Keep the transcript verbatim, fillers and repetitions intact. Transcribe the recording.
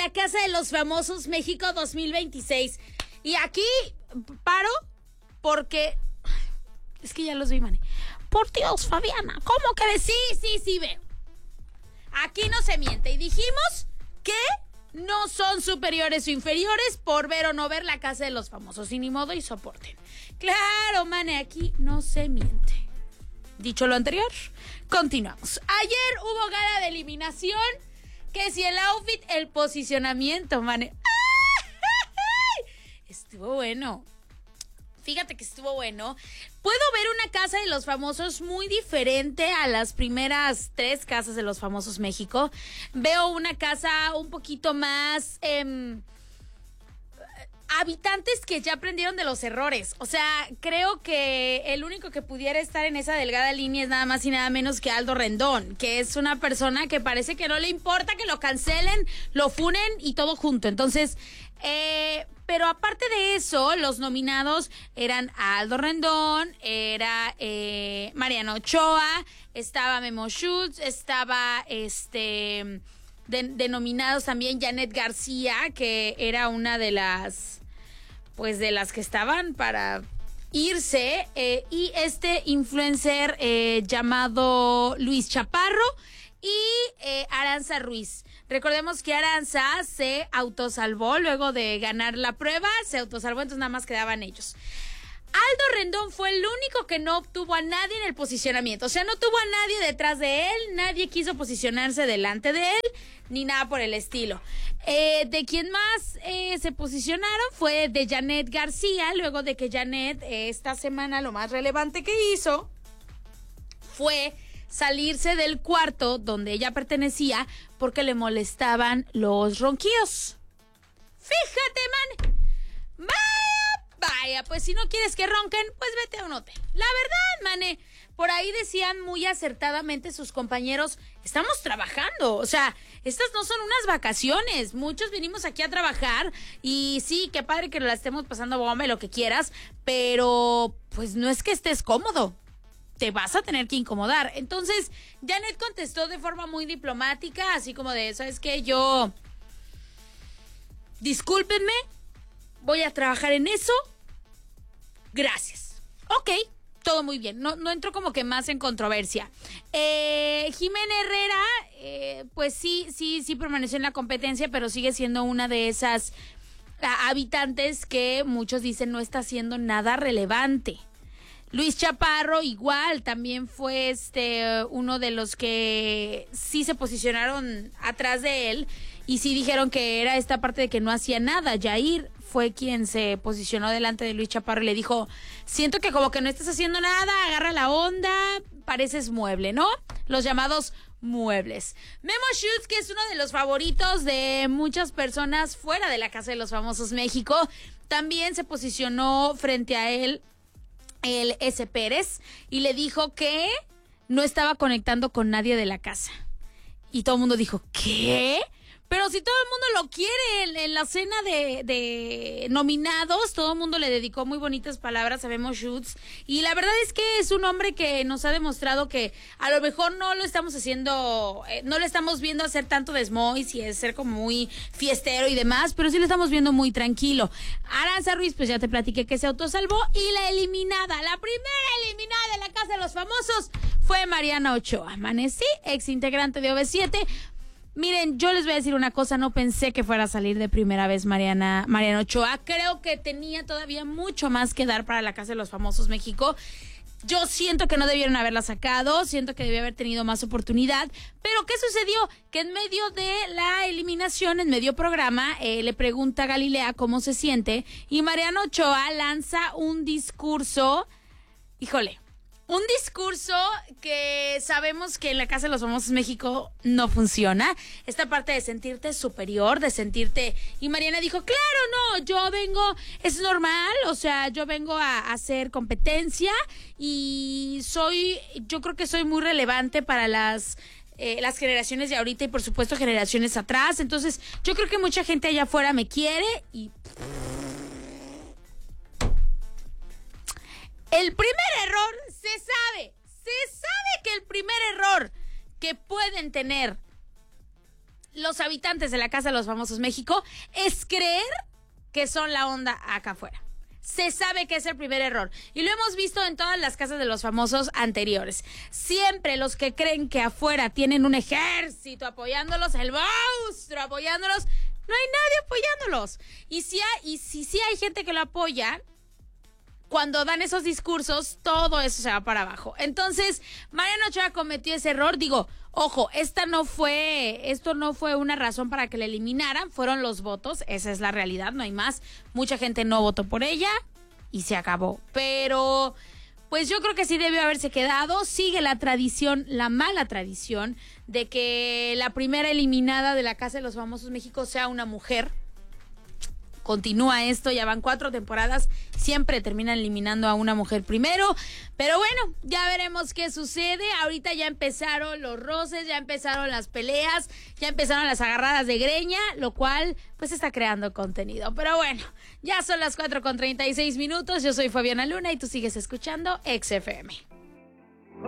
la Casa de los Famosos México dos mil veintiséis. Y aquí paro porque... Es que ya los vi, mané. Por Dios, Fabiana, ¿cómo que ves? Sí, sí, sí veo. Aquí no se miente. Y dijimos que no son superiores o inferiores por ver o no ver la Casa de los Famosos. Y ni modo y soporten. Claro, mané, aquí no se miente. Dicho lo anterior, continuamos. Ayer hubo gala de eliminación. Que si el outfit, el posicionamiento, mané. ¡Ay! Estuvo bueno. Fíjate que estuvo bueno. Puedo ver una Casa de los Famosos muy diferente a las primeras tres Casas de los Famosos México. Veo una casa un poquito más... Eh, habitantes que ya aprendieron de los errores. O sea, creo que el único que pudiera estar en esa delgada línea es nada más y nada menos que Aldo Rendón, que es una persona que parece que no le importa que lo cancelen, lo funen y todo junto. Entonces, eh, pero aparte de eso, los nominados eran Aldo Rendón, era eh, Mariana Ochoa, estaba Memo Schutz, estaba este... De, denominados también Janet García, que era una de las, pues de las que estaban para irse, eh, y este influencer eh, llamado Luis Chaparro y eh, Aranza Ruiz. Recordemos que Aranza se autosalvó luego de ganar la prueba, se autosalvó, entonces nada más quedaban ellos. Aldo Rendón fue el único que no obtuvo a nadie en el posicionamiento. O sea, no tuvo a nadie detrás de él, nadie quiso posicionarse delante de él, ni nada por el estilo. Eh, de quien más eh, se posicionaron fue de Janet García, luego de que Janet eh, esta semana lo más relevante que hizo fue salirse del cuarto donde ella pertenecía porque le molestaban los ronquillos. Fíjate, man. ¡Vaya! Vaya, pues si no quieres que ronquen, pues vete a un hotel. La verdad, mané, por ahí decían muy acertadamente sus compañeros, estamos trabajando, o sea, estas no son unas vacaciones, muchos vinimos aquí a trabajar y sí, qué padre que la estemos pasando bomba y lo que quieras, pero pues no es que estés cómodo, te vas a tener que incomodar. Entonces, Janet contestó de forma muy diplomática, así como de, ¿sabes qué? Yo, discúlpenme, voy a trabajar en eso. Gracias. Ok, todo muy bien. No, no entro como que más en controversia. Eh, Jimena Herrera, eh, pues sí, sí, sí permaneció en la competencia, pero sigue siendo una de esas a, habitantes que muchos dicen no está haciendo nada relevante. Luis Chaparro igual, también fue este uno de los que sí se posicionaron atrás de él y sí dijeron que era esta parte de que no hacía nada. Yair fue quien se posicionó delante de Luis Chaparro y le dijo, siento que como que no estás haciendo nada, agarra la onda, pareces mueble, ¿no? Los llamados muebles. Memo Schutz, que es uno de los favoritos de muchas personas fuera de la Casa de los Famosos México, también se posicionó frente a él el S. Pérez y le dijo que no estaba conectando con nadie de la casa. Y todo el mundo dijo, ¿qué? Pero si todo el mundo lo quiere en, en la cena de, de nominados, todo el mundo le dedicó muy bonitas palabras a Memo Schutz. Y la verdad es que es un hombre que nos ha demostrado que a lo mejor no lo estamos haciendo, eh, no le estamos viendo hacer tanto desmois y ser como muy fiestero y demás, pero sí lo estamos viendo muy tranquilo. Aranza Ruiz, pues ya te platiqué que se autosalvó. Y la eliminada, la primera eliminada de la Casa de los Famosos fue Mariana Ochoa. Manesí, ex integrante de O V siete. Miren, yo les voy a decir una cosa, no pensé que fuera a salir de primera vez Mariana, Mariana Ochoa. Creo que tenía todavía mucho más que dar para la Casa de los Famosos México. Yo siento que no debieron haberla sacado, siento que debió haber tenido más oportunidad. Pero ¿qué sucedió? Que en medio de la eliminación, en medio programa, eh, le pregunta a Galilea cómo se siente. Y Mariana Ochoa lanza un discurso, híjole, un discurso que sabemos que en la Casa de los Famosos México no funciona. Esta parte de sentirte superior, de sentirte... Y Mariana dijo, claro, no, yo vengo, es normal, o sea, yo vengo a, a hacer competencia y soy, yo creo que soy muy relevante para las... Eh, las generaciones de ahorita y por supuesto generaciones atrás. Entonces, yo creo que mucha gente allá afuera me quiere y... El primer error, se sabe, se sabe que el primer error que pueden tener los habitantes de la Casa de los Famosos México es creer que son la onda acá afuera. Se sabe que es el primer error. Y lo hemos visto en todas las casas de los famosos anteriores. Siempre los que creen que afuera tienen un ejército apoyándolos, el monstruo apoyándolos, no hay nadie apoyándolos. Y si hay, y si sí hay gente que lo apoya, cuando dan esos discursos, todo eso se va para abajo. Entonces, Mariano Ochoa cometió ese error. Digo, ojo, esta no fue, esto no fue una razón para que la eliminaran, fueron los votos, esa es la realidad, no hay más. Mucha gente no votó por ella y se acabó. Pero, pues yo creo que sí debió haberse quedado. Sigue la tradición, la mala tradición, de que la primera eliminada de la Casa de los Famosos México sea una mujer. Continúa esto, ya van cuatro temporadas, siempre terminan eliminando a una mujer primero, pero bueno, ya veremos qué sucede. Ahorita ya empezaron los roces, ya empezaron las peleas, ya empezaron las agarradas de greña, lo cual pues está creando contenido. Pero bueno, ya son las cuatro con treinta y seis minutos, yo soy Fabiana Luna y tú sigues escuchando X F M.